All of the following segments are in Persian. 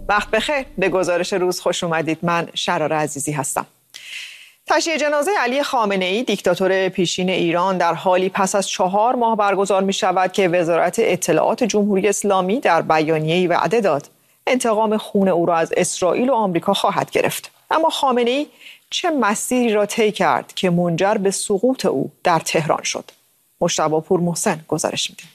وقت بخیر، به گزارش روز خوش اومدید. من شرار عزیزی هستم. تشییع جنازه علی خامنه‌ای دیکتاتور پیشین ایران در حالی پس از 4 ماه برگزار می شود که وزارت اطلاعات جمهوری اسلامی در بیانیه‌ای وعده داد انتقام خون او را از اسرائیل و آمریکا خواهد گرفت. اما خامنه‌ای چه مسیری را طی کرد که منجر به سقوط او در تهران شد؟ مجتبی پورمحسن گزارش میده.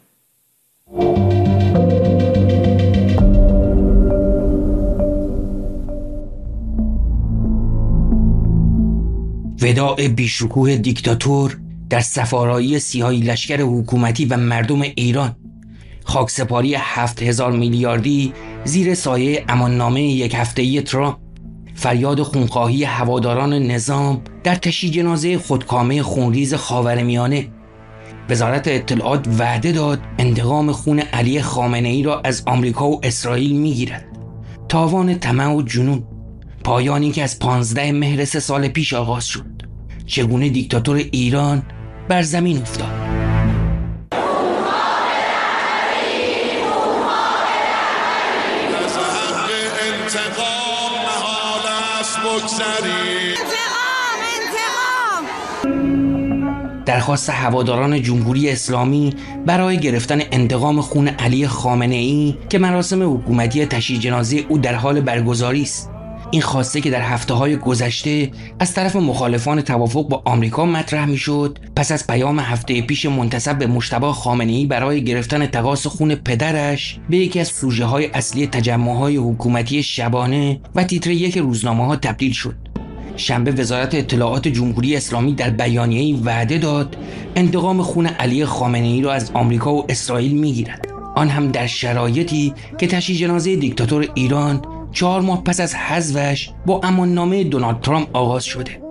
وداع بیشکوه دیکتاتور در سفارایی سیاهی لشکر حکومتی و مردم ایران، خاکسپاری 7000 میلیاردی زیر سایه اماننامه 1 هفته‌ای ترامپ، فریاد خونخواهی هواداران نظام در تشییع جنازه خودکامه خونریز خاورمیانه. وزارت اطلاعات وعده داد انتقام خون علی خامنه‌ای را از آمریکا و اسرائیل میگیرد. تاوان طمع و جنون، پایانی که از 15 مهر 3 سال پیش آغاز شد. چگونه دیکتاتور ایران بر زمین افتاد. درخواست هواداران جمهوری اسلامی برای گرفتن انتقام خون علی خامنه‌ای که مراسم حکومتی تشییع جنازه او در حال برگزاری است. این خواسته که در هفته‌های گذشته از طرف مخالفان توافق با آمریکا مطرح می‌شد، پس از پیام هفته پیش منتسب به مجتبی خامنه‌ای برای گرفتن تقاص خون پدرش به یکی از سوژه‌های اصلی تجمع‌های حکومتی شبانه و تیتر 1 روزنامه‌ها تبدیل شد. شنبه وزارت اطلاعات جمهوری اسلامی در بیانیه‌ای وعده داد انتقام خون علی خامنه‌ای را از آمریکا و اسرائیل می‌گیرد، آن هم در شرایطی که تشییع جنازه دیکتاتور ایران 4 ماه پس از حذفش با اماننامه دونالد ترامپ آغاز شده.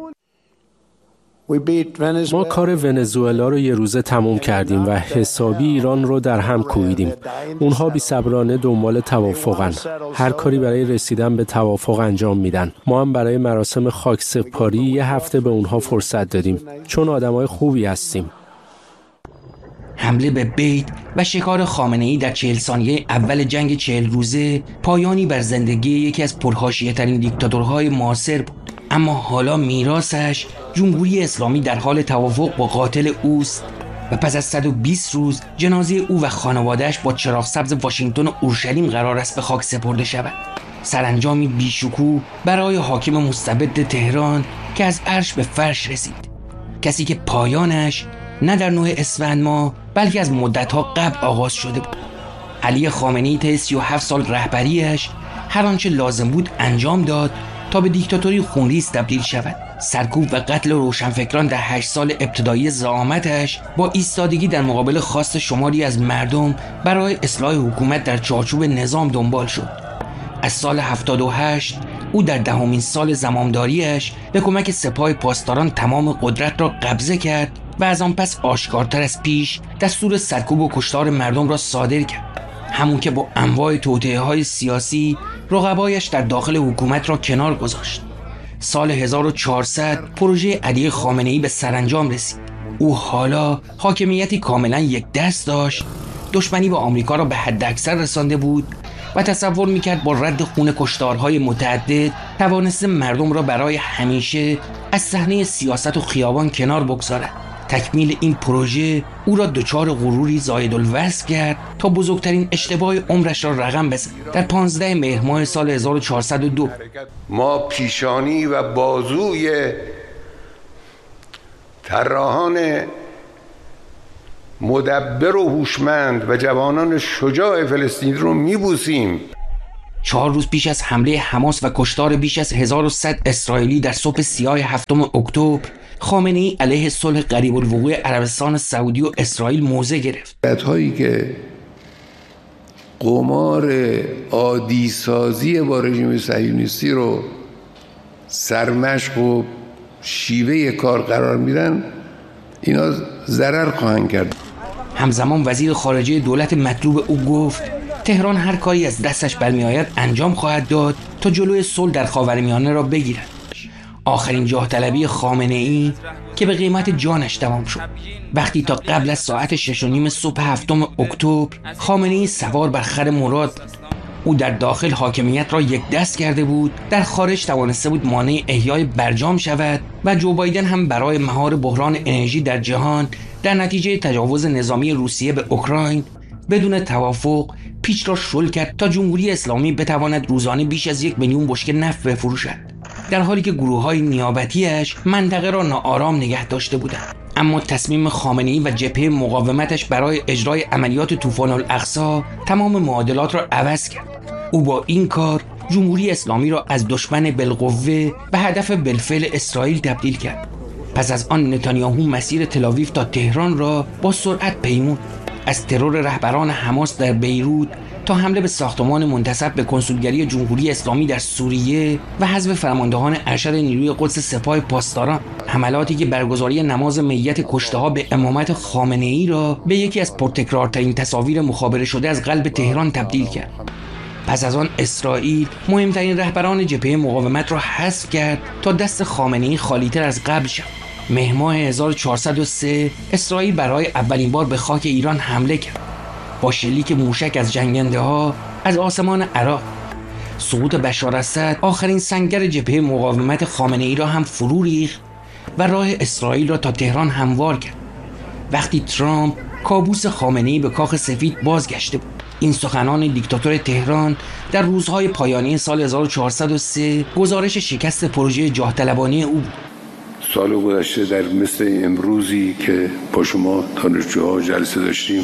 ما کار ونزوئلا رو یه روزه تموم کردیم و حسابی ایران رو در هم کوبیدیم. اونها بی‌صبرانه دنبال توافقن. هر کاری برای رسیدن به توافق انجام میدن. ما هم برای مراسم خاکسپاری 1 هفته به اونها فرصت دادیم، چون آدمای خوبی هستیم. حمله به بیت و شکار خامنه‌ای در 40 ثانیه اول جنگ 40 روزه پایانی بر زندگی یکی از پرحاشیه‌ترین دیکتاتورهای معاصر بود. اما حالا میراثش، جمهوری اسلامی در حال توافق با قاتل اوست و پس از 120 روز جنازه او و خانواده‌اش با چراغ سبز واشنگتن و اورشلیم قرار است به خاک سپرده شود. سرانجامی بیشکوه برای حاکم مستبد تهران که از عرش به فرش رسید. کسی که پایانش نه در 9 اسفند ماه بلکه از مدت‌ها قبل آغاز شده بود. علی خامنه‌ای طی 37 سال رهبریش هر آنچه لازم بود انجام داد تا به دیکتاتوری خونریز تبدیل شود. سرکوب و قتل روشنفکران در 8 سال ابتدایی زعامتش با ایستادگی در مقابل خواست شماری از مردم برای اصلاح حکومت در چارچوب نظام دنبال شد. از سال 78 او در 10مین سال زمامداریش به کمک سپاه پاسداران تمام قدرت را قبضه کرد و از آن پس آشکارتر از پیش دستور سرکوب و کشتار مردم را صادر کرد، همون که با انواع توطئه‌های سیاسی رقبایش در داخل حکومت را کنار گذاشت. سال 1400 پروژه علی خامنه‌ای به سرانجام رسید. او حالا حاکمیتی کاملا یک دست داشت، دشمنی با آمریکا را به حداکثر رسانده بود و تصور میکرد با رد خون کشتارهای متعدد توانسته مردم را برای همیشه از صحنه سیاست و خیابان کنار بگذارد. تکمیل این پروژه او را دچار غروری زایدالوصف کرد تا بزرگترین اشتباه عمرش را رقم بزند. در 15 مهر ماه سال 1402 ما پیشانی و بازوی طراحان مدبر و هوشمند و جوانان شجاع فلسطین رو میبوسیم. 4 روز پیش از حمله حماس و کشتار بیش از 1100 اسرائیلی در صبح سیاه 7 اکتبر، خامنه‌ای علیه صلح قریب الوقوع عربستان سعودی و اسرائیل موضع گرفت. هایی که قمار عادی سازی با رژیم صهیونیستی رو سرمشق و شیوه کار قرار میدن، اینا ضرر خواهند کرد. همزمان وزیر خارجه دولت مطلوب او گفت تهران هر کاری از دستش برمیآید انجام خواهد داد تا جلوی صلح در خاورمیانه را بگیرد. آخرین جاه طلبی خامنه‌ای که به قیمت جانش تمام شد وقتی تا قبل از ساعت 6:30 صبح 7 اکتبر خامنه‌ای سوار بر خر مراد او در داخل حاکمیت را یک دست کرده بود، در خارج توانسته بود مانع احیای برجام شود و جو بایدن هم برای مهار بحران انرژی در جهان در نتیجه تجاوز نظامی روسیه به اوکراین بدون توافق پیچ را شل کرد تا جمهوری اسلامی بتواند روزانه بیش از 1 میلیون بشکه نفت بفروشد، در حالی که گروه‌های نیابتی‌اش منطقه را ناآرام نگه داشته بودند. اما تصمیم خامنه‌ای و جبهه مقاومتش برای اجرای عملیات طوفان الاقصی تمام معادلات را عوض کرد. او با این کار جمهوری اسلامی را از دشمن بالقوه به هدف بالفعل اسرائیل تبدیل کرد. پس از آن نتانیاهو مسیر تل‌آویو تا تهران را با سرعت پیمود. از ترور رهبران حماس در بیروت تا حمله به ساختمان منتسب به کنسولگری جمهوری اسلامی در سوریه و حذف فرماندهان ارشد نیروی قدس سپاه پاسداران، حملاتی که برگزاری نماز میت کشته‌ها به امامت خامنه‌ای را به یکی از پرتکرارترین تصاویر مخابره شده از قلب تهران تبدیل کرد. پس از آن اسرائیل مهمترین رهبران جبهه مقاومت را حذف کرد تا دست خامنه‌ای خالی‌تر از قبل شد. مهر 1403 اسرائیل برای اولین بار به خاک ایران حمله کرد با شلیک موشک از جنگنده‌ها از آسمان عراق. سقوط بشار اسد آخرین سنگر جبهه مقاومت خامنه‌ای را هم فرو ریخت و راه اسرائیل را تا تهران هموار کرد. وقتی ترامپ کابوس خامنه‌ای به کاخ سفید بازگشته بود. این سخنان دیکتاتور تهران در روزهای پایانی سال 1403 گزارش شکست پروژه جاه طلبانه او بود. سال گذشته در مثل امروزی که با شما دانشجوها جلسه داشتیم،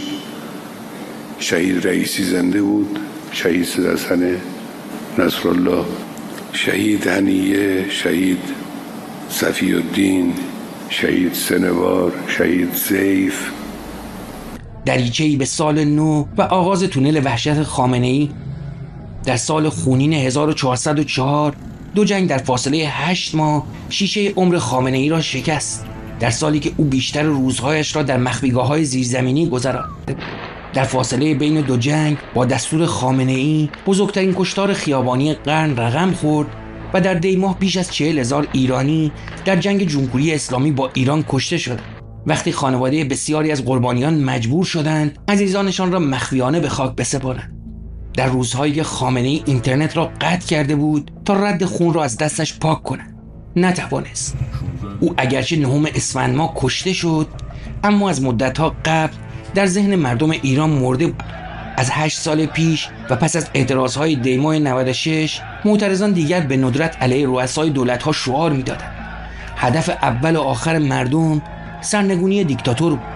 شهید رئیسی زنده بود، شهید سیدحسن نصرالله، شهید هنیه، شهید صفی الدین، شهید سنوار، شهید سیف. دریچه‌ای به سال نو و آغاز تونل وحشت خامنه‌ای. در سال خونین 1404 دو جنگ در فاصله 8 ماه شیشه عمر خامنه‌ای را شکست. در سالی که او بیشتر روزهایش را در مخفیگاه‌های زیرزمینی گذراند. در فاصله بین دو جنگ با دستور خامنه‌ای بزرگترین کشتار خیابانی قرن رقم خورد و در دی ماه بیش از 40,000 ایرانی در جنگ جمهوری اسلامی با ایران کشته شدند. وقتی خانواده بسیاری از قربانیان مجبور شدند عزیزانشان را مخفیانه به خاک بسپارند. در روزهایی که خامنه‌ای اینترنت را قطع کرده بود تا رد خون را از دستش پاک کند، نتوانست. او اگرچه 9 اسفند ماه کشته شد، اما از مدت‌ها قبل در ذهن مردم ایران مرده بود. از 8 سال پیش و پس از اعتراضهای دی ماه 96 معترضان دیگر به ندرت علیه رؤسای دولت‌ها شعار می‌دادند. هدف اول و آخر مردم سرنگونی دیکتاتور بود.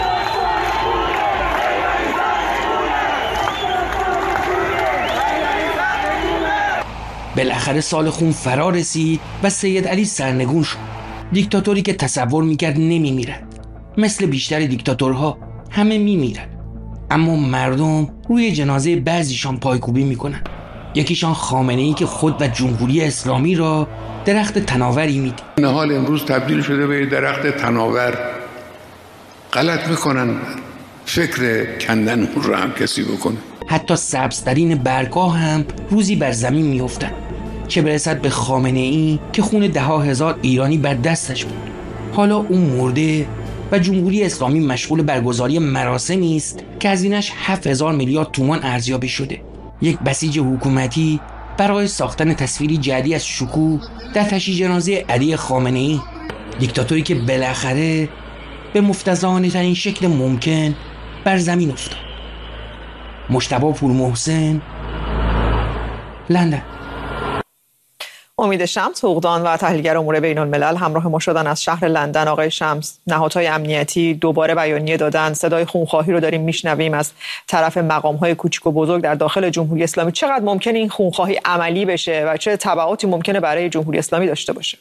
بالاخره سال خون فرا رسید و سید علی سرنگون شد. دیکتاتوری که تصور میکرد نمیمیرد. مثل بیشتر دیکتاتورها همه میمیرد، اما مردم روی جنازه بعضیشان پایکوبی میکنن. یکیشان خامنه‌ای که خود و جمهوری اسلامی را درخت تناوری میدید. این حال امروز تبدیل شده به درخت تناور. غلط میکنن فکر کندن اون رو هم کسی بکنه. حتی سبزترین برگ‌ها هم روزی بر زمین میافتند، چه برسد به خامنه‌ای که خون 10,000 ایرانی بر دستش بود. حالا اون مرده و جمهوری اسلامی مشغول برگزاری مراسمی است که هزینه‌اش 7,000 میلیارد تومان ارزیابی شده. یک بسیج حکومتی برای ساختن تصویری جدی از شکوه در تشییع جنازه علی خامنه‌ای، دیکتاتوری که بالاخره به مفتضحانه‌ترین شکل ممکن بر زمین افتاد. مجتبی پورمحسن، لندن. امید شمس، حقوقدان و تحلیلگر امور بین الملل همراه ما شدن از شهر لندن. آقای شمس، نهادهای امنیتی دوباره بیانیه دادن، صدای خونخواهی رو داریم میشنویم از طرف مقام‌های کوچک و بزرگ در داخل جمهوری اسلامی. چقدر ممکنه این خونخواهی عملی بشه و چه تبعاتی ممکنه برای جمهوری اسلامی داشته باشه؟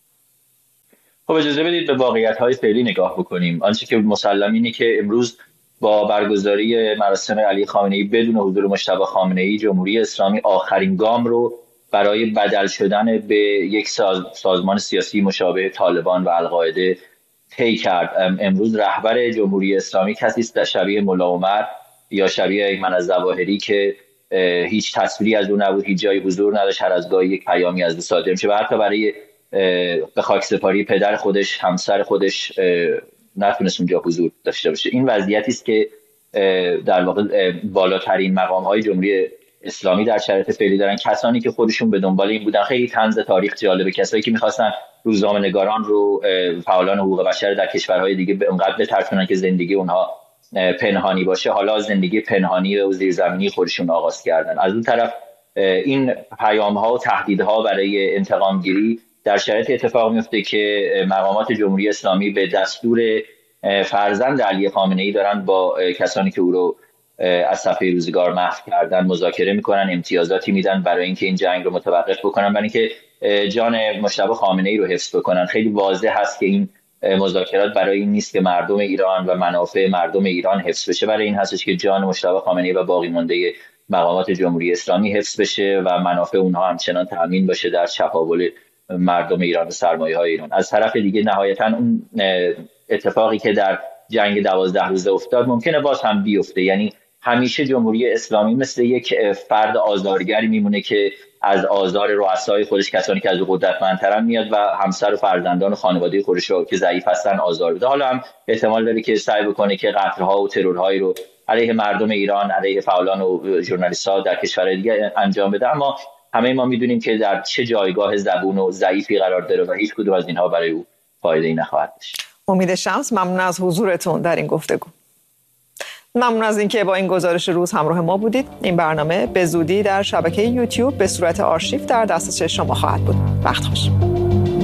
خب اجازه بدید به واقعیت‌های فعلی نگاه بکنیم. آنچه که مسلم اینه که امروز با برگزاری مراسم علی خامنه‌ای بدون حضور مجتبی خامنه‌ای، جمهوری اسلامی آخرین گام رو برای بدل شدن به یک سازمان سیاسی مشابه طالبان و القاعده طی کرد. امروز رهبر جمهوری اسلامی کسی است شبیه ملا عمر یا شبیه ایمن الظواهری که هیچ تصویری از اون نبود، هیچ جایی حضور نداشت، هر از گاهی یک پیامی از او صادر میشه و حتی برای به خاکسپاری پدر خودش، همسر خودش نتونست اونجا حضور داشته باشه. این وضعیتی است که در واقع بالاترین مقام‌های جمهوری اسلامی در شرایط فعلی دارن. کسانی که خودشون به دنبال این بودن، خیلی طنز تاریخ جالبه، کسایی که میخواستن روزنامه‌نگاران رو، فعالان حقوق بشر در کشورهای دیگه به اونقدر بترسونن که زندگی اونها پنهانی باشه، حالا زندگی پنهانی و زیرزمینی خودشون آغاز کردن. از اون طرف این پیام‌ها و تهدیدها برای انتقام گیری در شرایط اتفاق میفته که مقامات جمهوری اسلامی به دستور فرزند علی خامنه‌ای دارن با کسانی که او رو از صفحه روزگار محو کردن مذاکره میکنن، امتیازاتی میدن برای اینکه این جنگ رو متوقف بکنن، برای اینکه جان مجتبی خامنه‌ای رو حفظ بکنن. خیلی واضح هست که این مذاکرات برای این نیست که مردم ایران و منافع مردم ایران حفظ بشه، برای این هستش که جان مجتبی خامنه‌ای و باقی مانده مقامات جمهوری اسلامی حفظ بشه و منافع اونها همچنان تامین باشه در چپاول مردم ایران و سرمایه‌های ایران. از طرف دیگه نهایتاً اون اتفاقی که در جنگ 12 روزه افتاد ممکنه باز هم بیفته. یعنی همیشه جمهوری اسلامی مثل یک فرد آزارگری میمونه که از آزار رؤسای خودش، کسانی که از او قدرتمندترن، میاد و همسر و فرزندان و خانواده خودش رو که ضعیف هستن آزار بده. حالا هم احتمال داره که سعی بکنه که قتل‌ها و ترورهایی رو علیه مردم ایران، علیه فعالان و ژورنالیست‌ها در کشورهای دیگه انجام بده. اما همه ما میدونیم که در چه جایگاه زبون و ضعیفی قرار داره و هیچ کدوم از اینها برای او فایده‌ای نخواهد داشت. امید شمس، ممنون از حضورتون در این گفتگو. ممنون از اینکه با این گزارش روز همراه ما بودید. این برنامه به زودی در شبکه یوتیوب به صورت آرشیو در دسترس شما خواهد بود. وقت خوش.